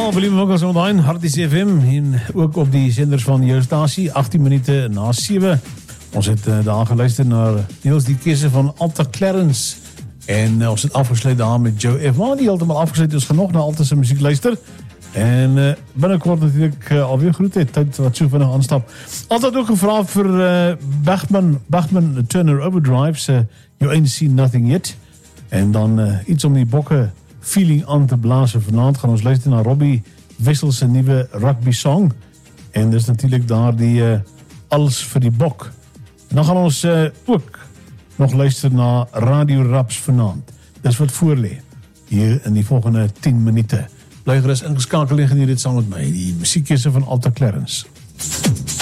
Ja, Willem Winkels online, Harties FM en ook op die zenders van jou stasie, 18 minuten na 7. Ons het daar geluister naar Niels die Kisse van Alta Clarence en ons het afgesluit daar met Joe F. Maar die heeltemal afgesluit is genoeg na Alta se muziek luister. En binnenkort natuurlijk alweer groete, tyd wat so vinnig aanstap. Altyd ook gevra vir Bachman Turner Overdrive, You Ain't Seen Nothing Yet. En dan iets om die bokke feeling aan te blazen. Vanavond gaan ons luisteren naar Robbie Wissel se nieuwe rugby song. En dus natuurlijk daar die Alles vir die Bok. En dan gaan ons ook nog luisteren naar Radio Raps vanavond. Dis wat voorlee hier in die volgende 10 minuten. Bly gerus ingeskakel en geniet dit saam met my, die musiekkisse van Alta Clarence.